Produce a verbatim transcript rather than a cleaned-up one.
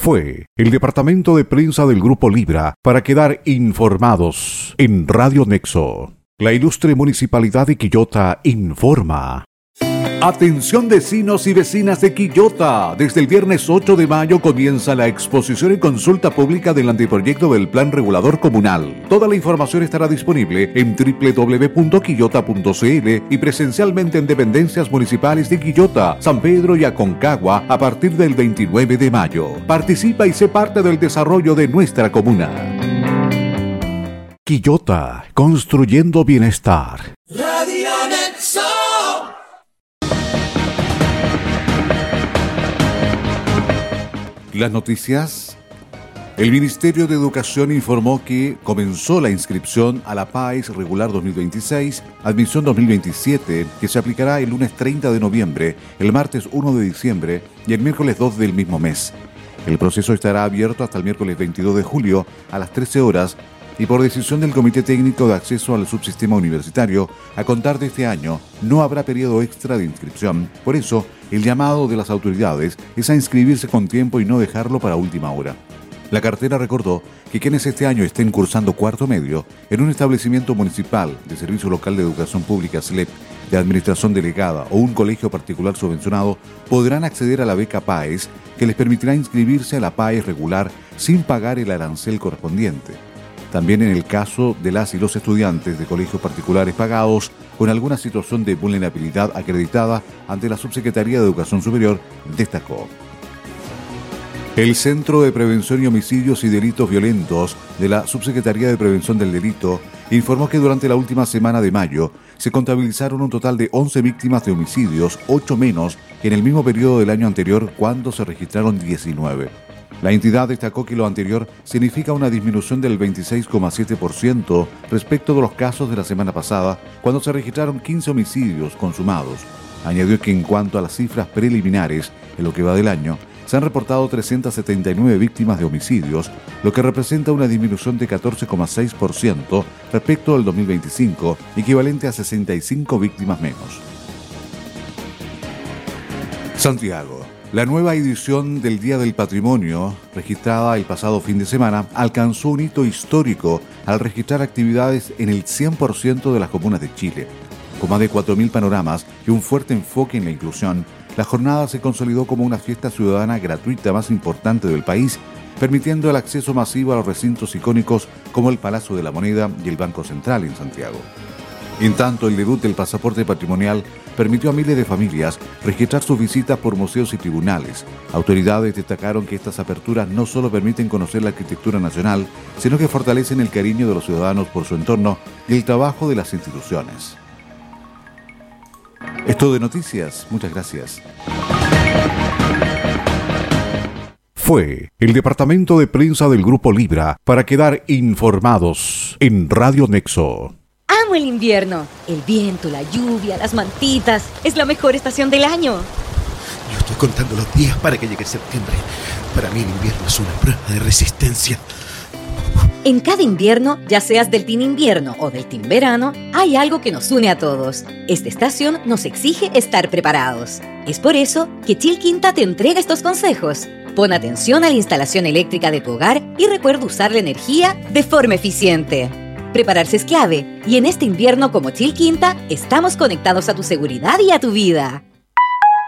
Fue el departamento de prensa del Grupo Libra para quedar informados en Radio Nexo. La ilustre Municipalidad de Quillota informa. Atención vecinos y vecinas de Quillota. Desde el viernes ocho de mayo comienza la exposición y consulta pública del anteproyecto del Plan Regulador Comunal. Toda la información estará disponible en doble u doble u doble u punto quillota punto c l y presencialmente en dependencias municipales de Quillota, San Pedro y Aconcagua a partir del veintinueve de mayo. Participa y sé parte del desarrollo de nuestra comuna. Quillota, construyendo bienestar. Radio Nexo. Las noticias. El Ministerio de Educación informó que comenzó la inscripción a la PAES Regular dos mil veintiséis, admisión dos mil veintisiete, que se aplicará el lunes treinta de noviembre, el martes uno de diciembre y el miércoles dos del mismo mes. El proceso estará abierto hasta el miércoles veintidós de julio a las trece horas y por decisión del Comité Técnico de Acceso al Subsistema Universitario, a contar de este año, no habrá periodo extra de inscripción. Por eso, el llamado de las autoridades es a inscribirse con tiempo y no dejarlo para última hora. La cartera recordó que quienes este año estén cursando cuarto medio en un establecimiento municipal de Servicio Local de Educación Pública S L E P, de Administración Delegada o un colegio particular subvencionado podrán acceder a la beca PAES que les permitirá inscribirse a la PAES regular sin pagar el arancel correspondiente. También en el caso de las y los estudiantes de colegios particulares pagados con alguna situación de vulnerabilidad acreditada ante la Subsecretaría de Educación Superior, destacó. El Centro de Prevención y Homicidios y Delitos Violentos de la Subsecretaría de Prevención del Delito informó que durante la última semana de mayo se contabilizaron un total de once víctimas de homicidios, ocho menos que en el mismo periodo del año anterior, cuando se registraron diecinueve. La entidad destacó que lo anterior significa una disminución del veintiséis coma siete por ciento respecto de los casos de la semana pasada, cuando se registraron quince homicidios consumados. Añadió que en cuanto a las cifras preliminares, en lo que va del año, se han reportado trescientas setenta y nueve víctimas de homicidios, lo que representa una disminución de catorce coma seis por ciento respecto al dos mil veinticinco, equivalente a sesenta y cinco víctimas menos. Santiago. La nueva edición del Día del Patrimonio, registrada el pasado fin de semana, alcanzó un hito histórico al registrar actividades en el cien por ciento de las comunas de Chile. Con más de cuatro mil panoramas y un fuerte enfoque en la inclusión, la jornada se consolidó como una fiesta ciudadana gratuita más importante del país, permitiendo el acceso masivo a los recintos icónicos como el Palacio de la Moneda y el Banco Central en Santiago. En tanto, el debut del pasaporte patrimonial permitió a miles de familias registrar sus visitas por museos y tribunales. Autoridades destacaron que estas aperturas no solo permiten conocer la arquitectura nacional, sino que fortalecen el cariño de los ciudadanos por su entorno y el trabajo de las instituciones. Es todo de noticias. Muchas gracias. Fue el departamento de prensa del Grupo Libra para quedar informados en Radio Nexo. Amo el invierno. El viento, la lluvia, las mantitas. Es la mejor estación del año. Yo estoy contando los días para que llegue septiembre. Para mí el invierno es una prueba de resistencia. En cada invierno, ya seas del team invierno o del team verano, hay algo que nos une a todos. Esta estación nos exige estar preparados. Es por eso que Chilquinta te entrega estos consejos. Pon atención a la instalación eléctrica de tu hogar y recuerda usar la energía de forma eficiente. Prepararse es clave, y en este invierno como Chilquinta estamos conectados a tu seguridad y a tu vida.